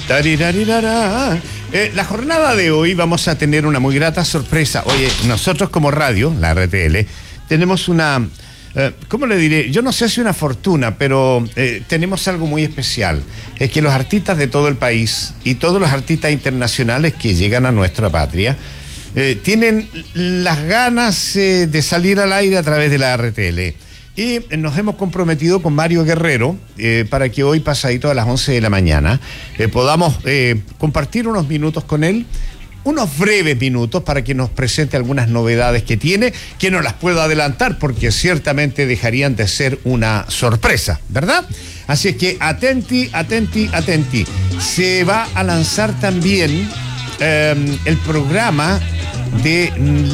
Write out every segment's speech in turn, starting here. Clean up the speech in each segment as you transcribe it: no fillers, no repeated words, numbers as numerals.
Tarirarirara. La jornada de hoy vamos a tener una muy grata sorpresa. Oye, nosotros como radio, la RTL, tenemos una... ¿cómo le diré? Yo no sé si una fortuna, pero tenemos algo muy especial. Es que los artistas de todo el país y todos los artistas internacionales que llegan a nuestra patria tienen las ganas de salir al aire a través de la RTL. Y nos hemos comprometido con Mario Guerrero para que hoy, pasadito a las 11 de la mañana, podamos compartir unos minutos con él, unos breves minutos para que nos presente algunas novedades que tiene, que no las puedo adelantar porque ciertamente dejarían de ser una sorpresa, ¿verdad? Así es que atenti. Se va a lanzar también el programa de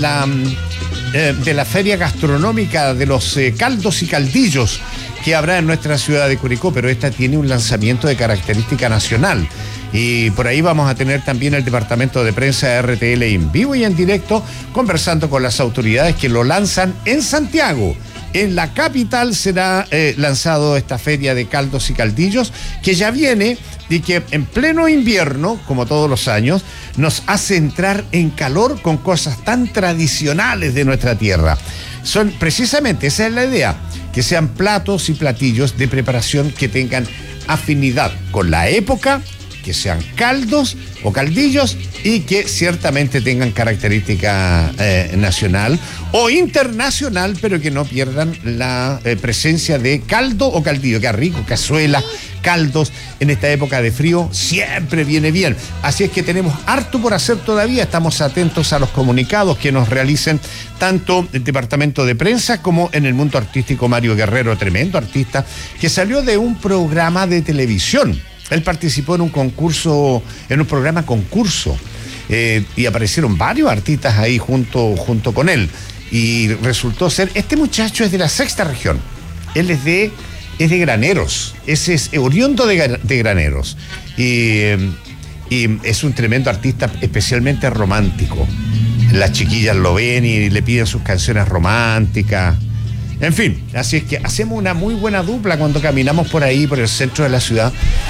la feria gastronómica de los caldos y caldillos que habrá en nuestra ciudad de Curicó, pero esta tiene un lanzamiento de característica nacional. Y por ahí vamos a tener también el departamento de prensa de RTL en vivo y en directo, conversando con las autoridades que lo lanzan en Santiago. En la capital será lanzado esta feria de caldos y caldillos, que ya viene y que en pleno invierno, como todos los años, nos hace entrar en calor con cosas tan tradicionales de nuestra tierra. Son precisamente, esa es la idea, que sean platos y platillos de preparación que tengan afinidad con la época, que sean caldos o caldillos y que ciertamente tengan característica nacional o internacional, pero que no pierdan la presencia de caldo o caldillo. Qué rico, cazuela, caldos, en esta época de frío siempre viene bien. Así es que tenemos harto por hacer todavía, estamos atentos a los comunicados que nos realicen tanto el departamento de prensa como en el mundo artístico. Mario Guerrero, tremendo artista, que salió de un programa de televisión. Él participó en un concurso, en un programa concurso, y aparecieron varios artistas ahí junto con él. Y resultó ser, este muchacho es de la sexta región, él es de Graneros, ese es oriundo de Graneros. Y es un tremendo artista, especialmente romántico. Las chiquillas lo ven y le piden sus canciones románticas. En fin, así es que hacemos una muy buena dupla cuando caminamos por ahí, por el centro de la ciudad.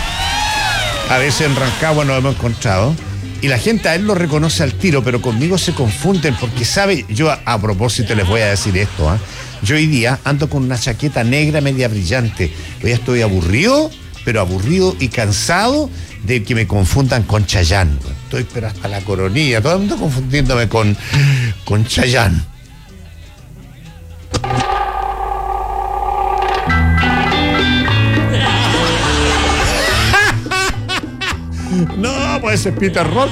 A veces en Rancagua nos hemos encontrado y la gente a él lo reconoce al tiro, pero conmigo se confunden porque sabe, yo a propósito les voy a decir esto, yo hoy día ando con una chaqueta negra media brillante. Hoy estoy aburrido, pero aburrido y cansado de que me confundan con Chayanne. Estoy pero hasta la coronilla, todo el mundo confundiéndome con Chayanne. No, puede ser Peter Rock.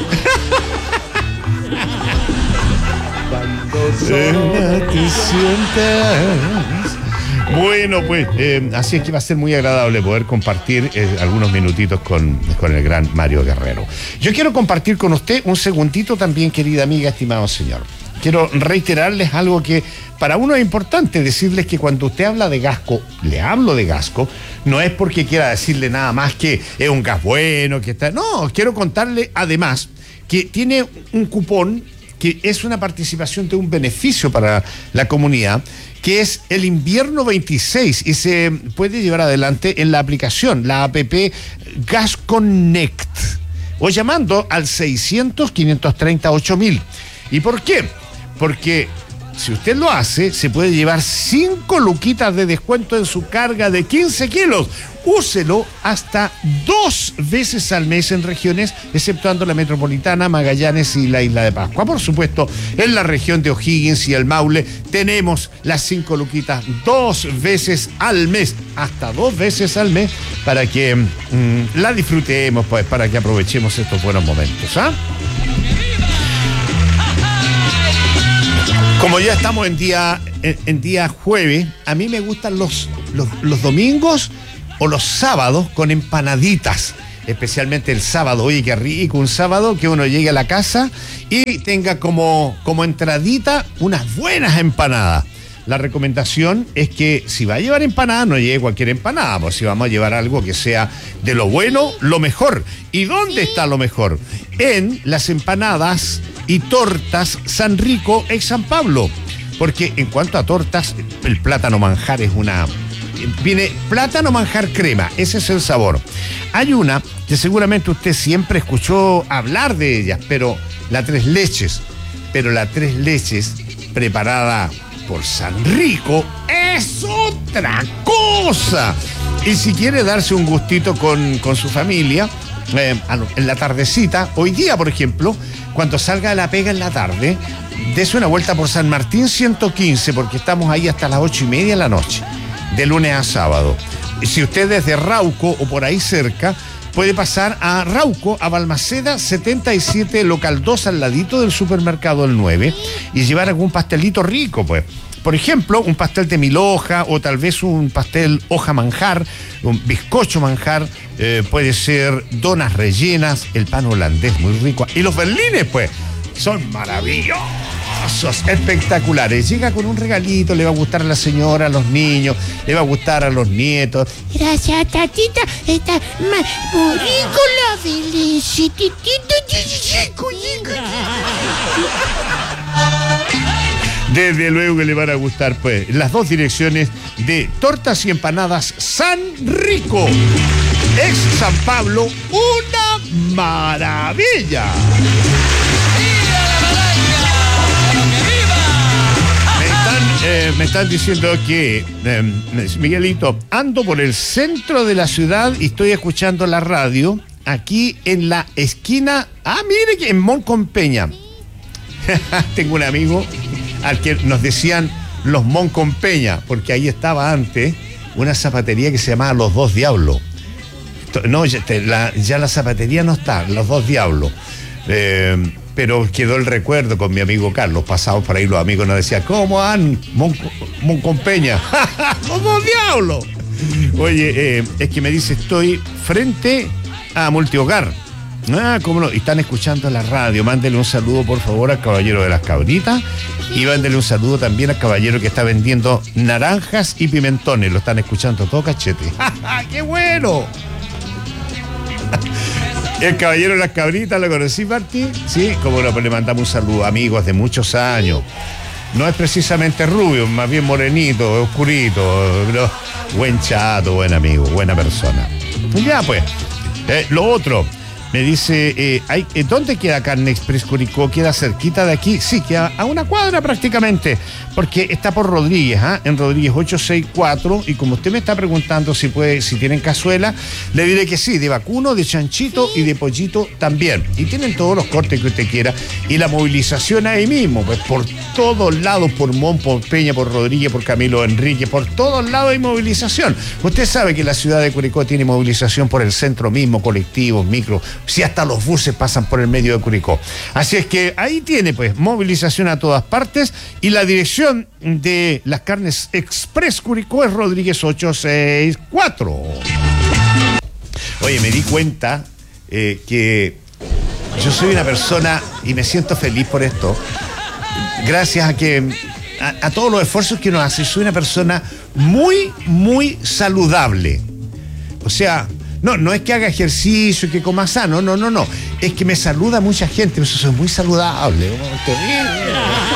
Cuando te sientas. Bueno, pues así es que va a ser muy agradable poder compartir algunos minutitos con el gran Mario Guerrero. Yo quiero compartir con usted un segundito también, querida amiga, estimado señor. Quiero reiterarles algo que para uno es importante, decirles que cuando usted habla de Gasco, le hablo de Gasco, no es porque quiera decirle nada más que es un gas bueno, que está... No, quiero contarle además que tiene un cupón que es una participación de un beneficio para la comunidad, que es el invierno 26 y se puede llevar adelante en la aplicación, la app Gas Connect, o llamando al 600-530-8000. ¿Y por qué? Porque si usted lo hace, se puede llevar 5 luquitas de descuento en su carga de 15 kilos. Úselo hasta 2 veces al mes en regiones, exceptuando la metropolitana, Magallanes y la Isla de Pascua. Por supuesto, en la región de O'Higgins y el Maule tenemos las 5 luquitas 2 veces al mes, hasta 2 veces al mes, para que la disfrutemos, pues, para que aprovechemos estos buenos momentos, ¿ah? Como ya estamos en día jueves, a mí me gustan los domingos o los sábados con empanaditas, especialmente el sábado. Oye, qué rico, un sábado que uno llegue a la casa y tenga como entradita unas buenas empanadas. La recomendación es que si va a llevar empanada, no lleve cualquier empanada, pues si vamos a llevar algo que sea de lo bueno, lo mejor. ¿Y dónde está lo mejor? En las empanadas y tortas San Rico ex San Pablo. Porque en cuanto a tortas, el plátano manjar es una viene plátano manjar crema, ese es el sabor. Hay una que seguramente usted siempre escuchó hablar de ellas, pero la tres leches preparada por San Rico es otra cosa. Y si quiere darse un gustito con su familia, en la tardecita, hoy día, por ejemplo, cuando salga de la pega en la tarde, dese una vuelta por San Martín 115, porque estamos ahí hasta las 8:30 de la noche, de lunes a sábado. Si usted es de Rauco o por ahí cerca, puede pasar a Rauco, a Balmaceda 77, local 2, al ladito del supermercado El 9, y llevar algún pastelito rico, pues. Por ejemplo, un pastel de 1000 hojas, o tal vez un pastel hoja manjar, un bizcocho manjar, puede ser donas rellenas, el pan holandés muy rico. Y los berlines, pues, son maravillosos, espectaculares. Llega con un regalito, le va a gustar a la señora, a los niños, le va a gustar a los nietos. Gracias, tatita. Está muy rico la felicitito. Desde luego que le van a gustar, pues, las dos direcciones de Tortas y Empanadas San Rico. Ex San Pablo, una maravilla. Me están diciendo que, Miguelito, ando por el centro de la ciudad y estoy escuchando la radio aquí en la esquina. Mire que en Moncompeña. Tengo un amigo al que nos decían los Moncompeña, porque ahí estaba antes una zapatería que se llamaba Los Dos Diablos. No, ya la zapatería no está, Los Dos Diablos. Pero quedó el recuerdo con mi amigo Carlos. Pasados por ahí los amigos nos decían, ¿cómo han Moncompeña? ¡Los Dos Diablos! Oye, es que me dice, estoy frente a Multihogar. ¿Cómo no? Y están escuchando la radio. Mándele un saludo, por favor, al caballero de las cabritas. Y mándele un saludo también al caballero que está vendiendo naranjas y pimentones. Lo están escuchando todo cachete. ¡Qué bueno! El caballero de las cabritas, ¿lo conocí, Martín? Sí, como no, pues le mandamos un saludo, amigos de muchos años. No es precisamente rubio, más bien morenito, oscurito, pero buen chato, buen amigo, buena persona. Ya pues, lo otro, me dice, ¿dónde queda Carne Express Curicó? ¿Queda cerquita de aquí? Sí, queda a una cuadra prácticamente, porque está por Rodríguez, en Rodríguez 864, y como usted me está preguntando si tienen cazuela, le diré que sí, de vacuno, de chanchito y de pollito también. Y tienen todos los cortes que usted quiera, y la movilización ahí mismo, pues por todos lados, por por Peña, por Rodríguez, por Camilo Enrique, por todos lados hay movilización. Usted sabe que la ciudad de Curicó tiene movilización por el centro mismo, colectivos, micro, si hasta los buses pasan por el medio de Curicó. Así es que ahí tiene, pues, movilización a todas partes, y la dirección de las Carnes Express Curicó es Rodríguez 864. Oye, me di cuenta que yo soy una persona, y me siento feliz por esto, gracias a todos los esfuerzos que uno hace. Soy una persona muy, muy saludable. O sea, no es que haga ejercicio, que coma sano, no. Es que me saluda mucha gente, eso es muy saludable.